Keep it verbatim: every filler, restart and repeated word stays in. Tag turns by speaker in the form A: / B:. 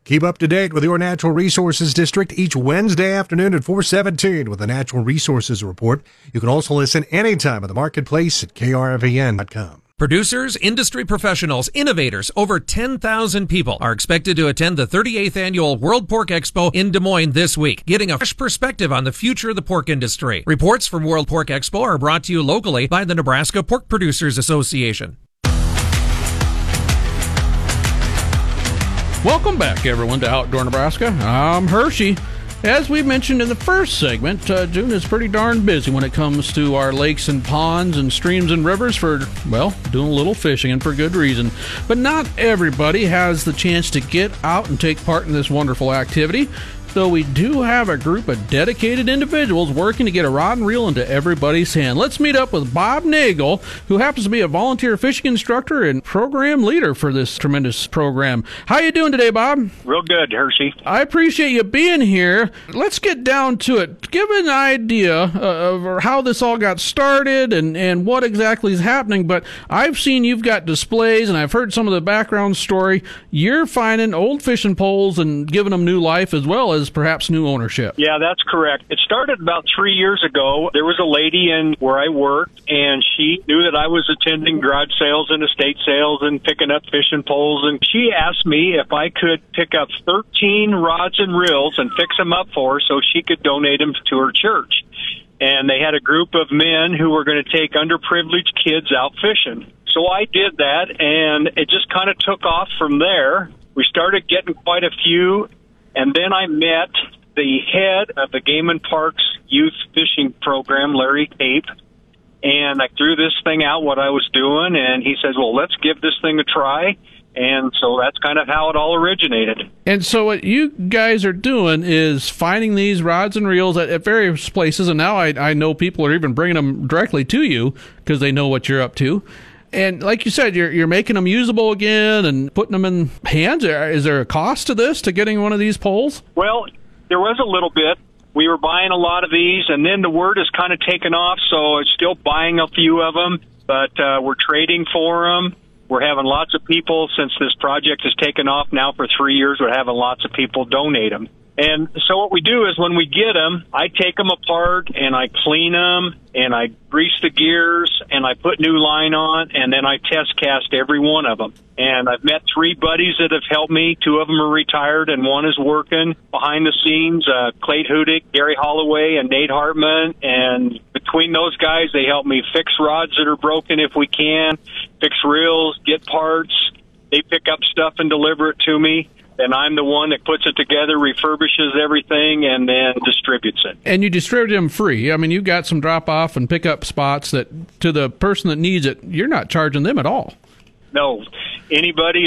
A: Keep up to date with your Natural Resources District each Wednesday afternoon at four seventeen with the Natural Resources Report. You can also listen anytime at the marketplace at K R V N dot com.
B: Producers, industry professionals, innovators, over ten thousand people are expected to attend the thirty-eighth Annual World Pork Expo in Des Moines this week, getting a fresh perspective on the future of the pork industry. Reports from World Pork Expo are brought to you locally by the Nebraska Pork Producers Association.
C: Welcome back, everyone, to Outdoor Nebraska. I'm Hershey. As we mentioned in the first segment, uh, June is pretty darn busy when it comes to our lakes and ponds and streams and rivers for, well, doing a little fishing, and for good reason. But not everybody has the chance to get out and take part in this wonderful activity. Though we do have a group of dedicated individuals working to get a rod and reel into everybody's hand. Let's meet up with Bob Nagel, who happens to be a volunteer fishing instructor and program leader for this tremendous program. How you doing today, Bob?
D: Real good, Hershey.
C: I appreciate you being here. Let's get down to it. Give an idea of how this all got started and, and what exactly is happening. But I've seen you've got displays, and I've heard some of the background story. You're finding old fishing poles and giving them new life as well as perhaps new ownership.
D: Yeah, that's correct. It started about three years ago. There was a lady in where I worked, and she knew that I was attending garage sales and estate sales and picking up fishing poles, and she asked me if I could pick up thirteen rods and reels and fix them up for her so she could donate them to her church. And they had a group of men who were going to take underprivileged kids out fishing. So I did that, and it just kind of took off from there. We started getting quite a few. And then I met the head of the Game and Parks Youth Fishing Program, Larry Cape, and I threw this thing out, what I was doing, and he says, well, let's give this thing a try. And so that's kind of how it all originated.
C: And so what you guys are doing is finding these rods and reels at, at various places, and now I, I know people are even bringing them directly to you because they know what you're up to. And like you said, you're you're making them usable again and putting them in hands. Is there a cost to this, to getting one of these poles?
D: Well, there was a little bit. We were buying a lot of these, and then the word has kind of taken off, so I'm still buying a few of them, but uh, we're trading for them. We're having lots of people, since this project has taken off now for three years, we're having lots of people donate them. And so what we do is when we get them, I take them apart and I clean them and I grease the gears and I put new line on, and then I test cast every one of them. And I've met three buddies that have helped me. Two of them are retired and one is working behind the scenes, uh, Clay Hudick, Gary Holloway, and Nate Hartman. And between those guys, they help me fix rods that are broken if we can, fix reels, get parts. They pick up stuff and deliver it to me. And I'm the one that puts it together, refurbishes everything, and then distributes it.
C: And you distribute them free. I mean, you've got some drop-off and pick-up spots that, to the person that needs it, you're not charging them at all.
D: No. Anybody